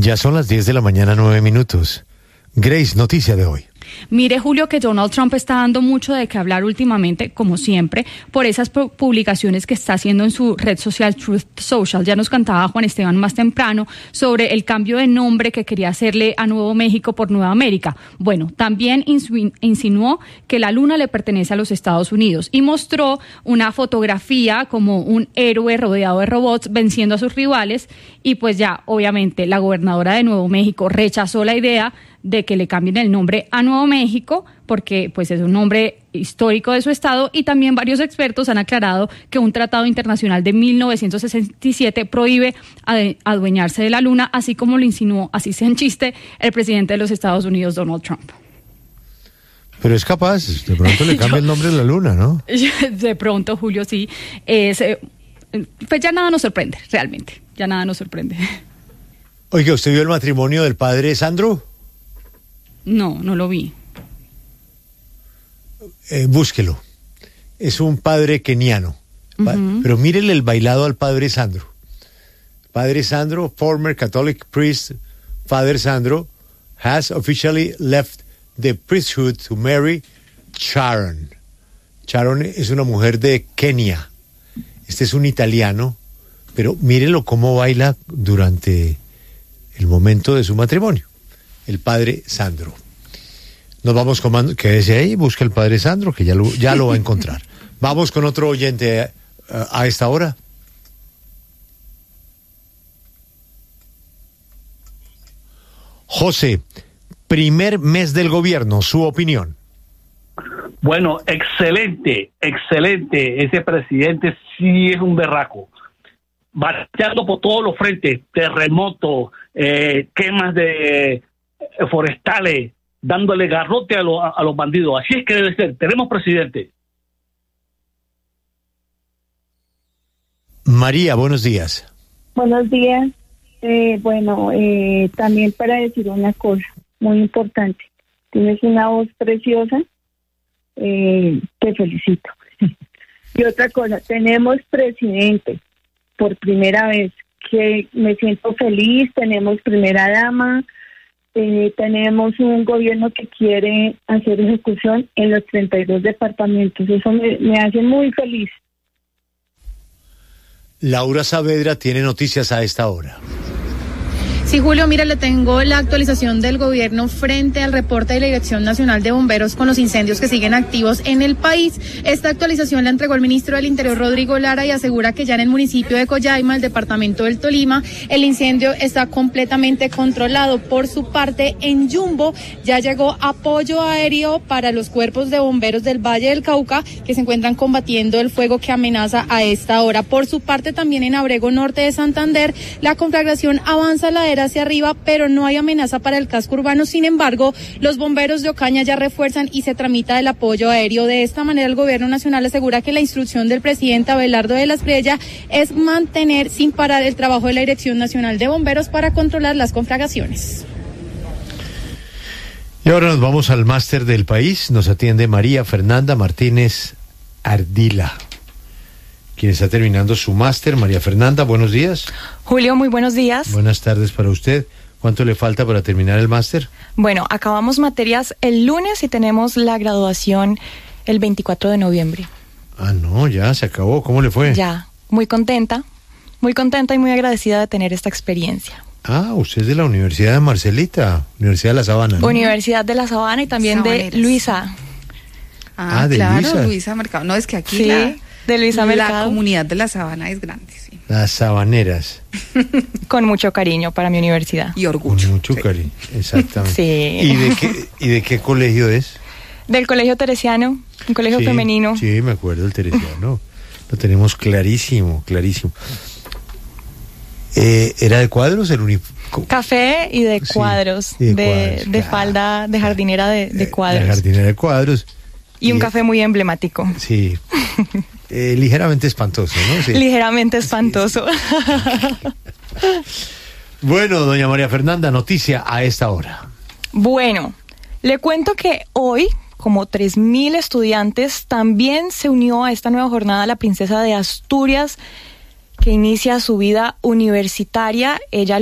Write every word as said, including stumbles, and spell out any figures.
Ya son las diez de la mañana, nueve minutos. Grace, noticia de hoy. Mire, Julio, que Donald Trump está dando mucho de qué hablar últimamente, como siempre, por esas publicaciones que está haciendo en su red social Truth Social. Ya nos cantaba Juan Esteban más temprano sobre el cambio de nombre que quería hacerle a Nuevo México por Nueva América. Bueno, también insinuó que la luna le pertenece a los Estados Unidos y mostró una fotografía como un héroe rodeado de robots venciendo a sus rivales, y pues ya, obviamente, la gobernadora de Nuevo México rechazó la idea de que le cambien el nombre a Nuevo México, porque pues es un nombre histórico de su estado, y también varios expertos han aclarado que un tratado internacional de mil novecientos sesenta y siete prohíbe adueñarse de la luna, así como lo insinuó, así sea en chiste, el presidente de los Estados Unidos, Donald Trump. Pero es capaz, de pronto le cambia Yo, el nombre de la luna, ¿no? De pronto, Julio, sí. Es, pues ya nada nos sorprende, realmente, ya nada nos sorprende. Oiga, ¿usted vio el matrimonio del padre Sandro? No, no lo vi. Eh, búsquelo. Es un padre keniano. Uh-huh. Pero mírele el bailado al padre Sandro. Padre Sandro, former Catholic priest, Father Sandro, has officially left the priesthood to marry Sharon. Sharon es una mujer de Kenia. Este es un italiano, pero mírelo cómo baila durante el momento de su matrimonio. El padre Sandro. Nos vamos con... Quédese ahí, busca el padre Sandro, que ya lo, ya lo va a encontrar. Vamos con otro oyente a, a esta hora. José, primer mes del gobierno, su opinión. Bueno, excelente, excelente. Ese presidente sí es un berraco. Bateando por todos los frentes, terremotos, eh, quemas de forestales, dándole garrote a, lo, a, a los bandidos. Así es que debe ser. Tenemos presidente. María, buenos días. Buenos días. Eh, bueno, eh, también para decir una cosa muy importante. Tienes una voz preciosa. Eh, te felicito. Y otra cosa, tenemos presidente por primera vez, que me siento feliz. Tenemos primera dama. Eh, tenemos un gobierno que quiere hacer ejecución en los treinta y dos departamentos. Eso me, me hace muy feliz. Laura Saavedra tiene noticias a esta hora. Sí, Julio, mira, le tengo la actualización del gobierno frente al reporte de la Dirección Nacional de Bomberos con los incendios que siguen activos en el país. Esta actualización la entregó el ministro del Interior, Rodrigo Lara, y asegura que ya en el municipio de Collaima, el departamento del Tolima, el incendio está completamente controlado. Por su parte, en Yumbo ya llegó apoyo aéreo para los cuerpos de bomberos del Valle del Cauca, que se encuentran combatiendo el fuego que amenaza a esta hora. Por su parte, también en Abrego Norte de Santander, la conflagración avanza ladera hacia arriba, pero no hay amenaza para el casco urbano. Sin embargo, los bomberos de Ocaña ya refuerzan y se tramita el apoyo aéreo. De esta manera, el gobierno nacional asegura que la instrucción del presidente Abelardo de la Espriella es mantener sin parar el trabajo de la Dirección Nacional de Bomberos para controlar las conflagraciones. Y ahora nos vamos al máster del país. Nos atiende María Fernanda Martínez Ardila, quien está terminando su máster. María Fernanda, buenos días. Julio, muy buenos días. Buenas tardes para usted. ¿Cuánto le falta para terminar el máster? Bueno, acabamos materias el lunes y tenemos la graduación el veinticuatro de noviembre. Ah, no, ya se acabó. ¿Cómo le fue? Ya, muy contenta, muy contenta y muy agradecida de tener esta experiencia. Ah, usted es de la Universidad de Marcelita, Universidad de La Sabana, ¿no? Universidad de La Sabana y también Sabaneras. de Luisa. Ah, Ah, de claro, Luisa. Luisa Mercado. No, es que aquí Sí, la, de Luisa Mercado. la comunidad de La Sabana es grande, sí. Las Sabaneras. Con mucho cariño para mi universidad. Y orgullo. Con mucho sí. cariño, exactamente. Sí. ¿Y de qué, y de qué colegio es? Del Colegio Teresiano, un colegio Sí, femenino. Sí, me acuerdo, el Teresiano. Lo tenemos clarísimo, clarísimo. Eh, ¿Era de cuadros el uniforme? Café y de Sí, cuadros, y de de, cuadros, de claro. falda, de jardinera de, de cuadros. De jardinera de cuadros. Y un café muy emblemático. Sí. Eh, ligeramente espantoso, ¿no? Sí. Ligeramente espantoso. Bueno, doña María Fernanda, noticia a esta hora. Bueno, le cuento que hoy, como tres mil estudiantes, también se unió a esta nueva jornada la princesa de Asturias, que inicia su vida universitaria. Ella